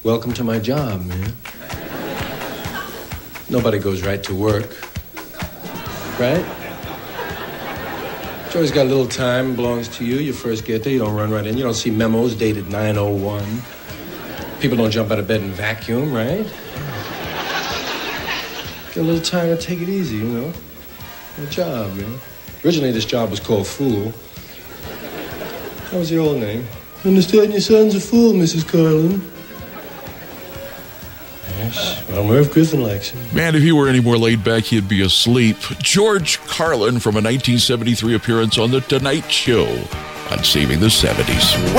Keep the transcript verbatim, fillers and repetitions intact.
welcome to my job, man. Nobody goes right to work, right? It's always got a little time, belongs to you. You first get there, you don't run right in. You don't see memos dated nine oh one. People don't jump out of bed and vacuum, right? Get a little time to take it easy, you know? My job, man. Originally, this job was called Fool. That was the old name. Understand your son's a fool, Missus Carlin. Yes, well, Merv Griffin likes him. Man, if he were any more laid back, he'd be asleep. George Carlin from a nineteen seventy-three appearance on The Tonight Show on Saving the seventies.